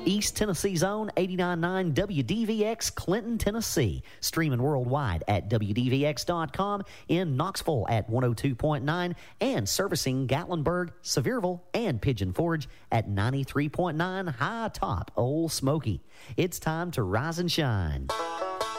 East Tennessee's own 89.9 WDVX, Clinton, Tennessee. Streaming worldwide at WDVX.com, in Knoxville at 102.9, and servicing Gatlinburg, Sevierville, and Pigeon Forge at 93.9 High Top Old Smoky. It's time to rise and shine.